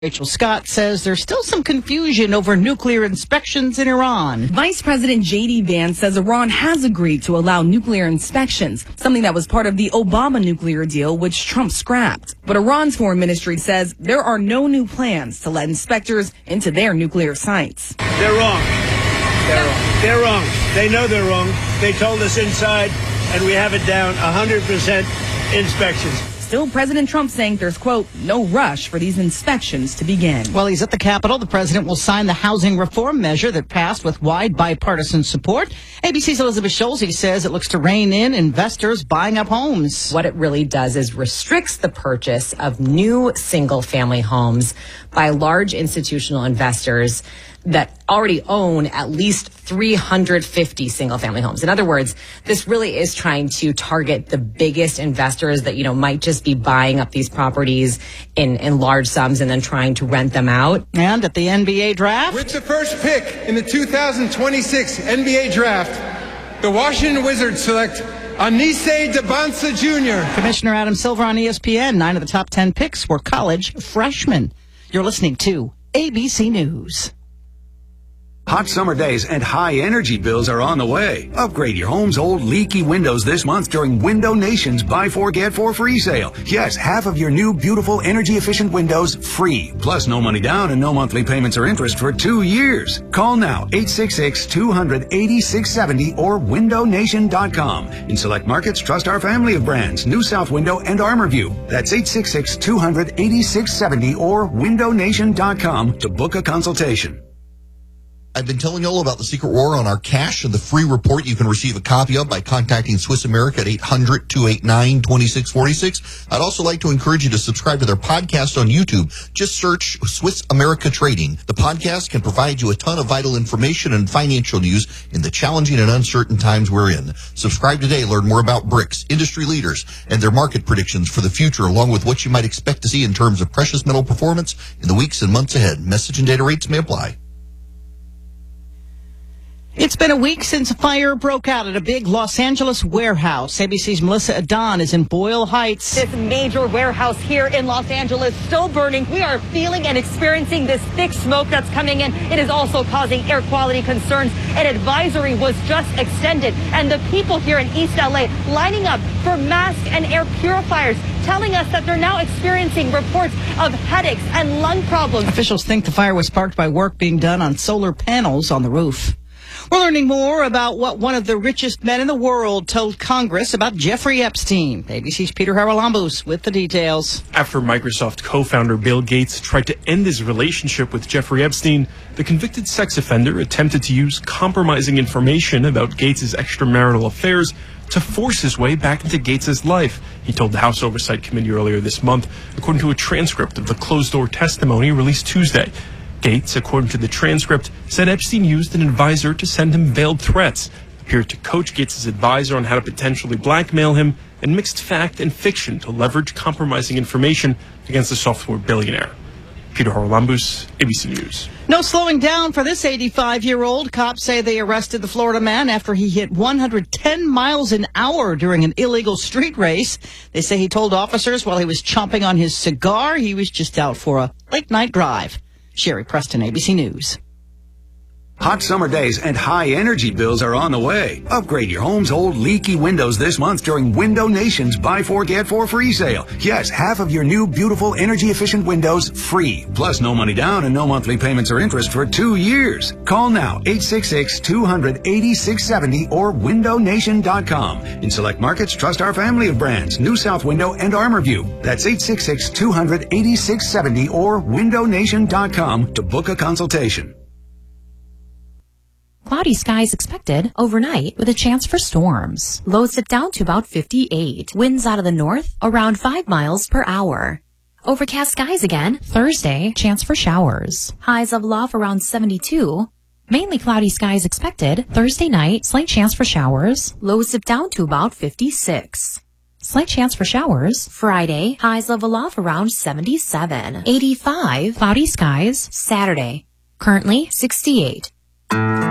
Rachel Scott says there's still some confusion over nuclear inspections in Iran. Vice President J.D. Vance says Iran has agreed to allow nuclear inspections, something that was part of the Obama nuclear deal, which Trump scrapped. But Iran's foreign ministry says there are no new plans to let inspectors into their nuclear sites. They're wrong. They're wrong. They know they're wrong. They told us inside, and we have it down 100% inspections. Still, President Trump saying there's, quote, no rush for these inspections to begin. While he's at the Capitol, the president will sign the housing reform measure that passed with wide bipartisan support. ABC's Elizabeth Schulze says it looks to rein in investors buying up homes. What it really does is restricts the purchase of new single-family homes by large institutional investors that already own at least 350 single-family homes. In other words, this really is trying to target the biggest investors that, might just be buying up these properties in large sums and then trying to rent them out. And at the NBA draft, with the first pick in the 2026 NBA draft, the Washington Wizards select Anise Debansa Jr. Commissioner Adam Silver on ESPN. 9 of the top 10 picks were college freshmen. You're listening to ABC News. Hot summer days and high energy bills are on the way. Upgrade your home's old leaky windows this month during Window Nation's Buy 4 Get 4 free sale. Yes, half of your new beautiful energy efficient windows free. Plus no money down and no monthly payments or interest for 2 years. Call now 866-200-8670 or windownation.com. In select markets, trust our family of brands, New South Window and ArmorView. That's 866-200-8670 or windownation.com to book a consultation. I've been telling you all about the Secret War on our cash and the free report you can receive a copy of by contacting Swiss America at 800-289-2646. I'd also like to encourage you to subscribe to their podcast on YouTube. Just search Swiss America Trading. The podcast can provide you a ton of vital information and financial news in the challenging and uncertain times we're in. Subscribe today. Learn more about BRICS, industry leaders, and their market predictions for the future, along with what you might expect to see in terms of precious metal performance in the weeks and months ahead. Message and data rates may apply. It's been a week since a fire broke out at a big Los Angeles warehouse. ABC's Melissa Adon is in Boyle Heights. This major warehouse here in Los Angeles still burning. We are feeling and experiencing this thick smoke that's coming in. It is also causing air quality concerns. An advisory was just extended, and the people here in East LA lining up for masks and air purifiers, telling us that they're now experiencing reports of headaches and lung problems. Officials think the fire was sparked by work being done on solar panels on the roof. We're learning more about what one of the richest men in the world told Congress about Jeffrey Epstein. ABC's Peter Haralambous with the details. After Microsoft co-founder Bill Gates tried to end his relationship with Jeffrey Epstein, the convicted sex offender attempted to use compromising information about Gates' extramarital affairs to force his way back into Gates' life, he told the House Oversight Committee earlier this month, according to a transcript of the closed-door testimony released Tuesday. Gates, according to the transcript, said Epstein used an advisor to send him veiled threats, appeared to coach Gates' advisor on how to potentially blackmail him, and mixed fact and fiction to leverage compromising information against the software billionaire. Peter Haralambous, ABC News. No slowing down for this 85-year-old. Cops say they arrested the Florida man after he hit 110 miles an hour during an illegal street race. They say he told officers while he was chomping on his cigar he was just out for a late-night drive. Sherry Preston, ABC News. Hot summer days and high energy bills are on the way. Upgrade your home's old leaky windows this month during Window Nation's Buy 4 Get 4 free sale. Yes, half of your new beautiful energy efficient windows free. Plus no money down and no monthly payments or interest for 2 years. Call now 866-200-8670 or windownation.com. In select markets, trust our family of brands, New South Window and ArmorView. That's 866-200-8670 or windownation.com to book a consultation. Cloudy skies expected overnight with a chance for storms. Lows dip down to about 58. Winds out of the north around 5 miles per hour. Overcast skies again. Thursday, chance for showers. Highs level off around 72. Mainly cloudy skies expected. Thursday night, slight chance for showers. Lows dip down to about 56. Slight chance for showers. Friday, highs level off around 77. 85. Cloudy skies. Saturday, currently 68.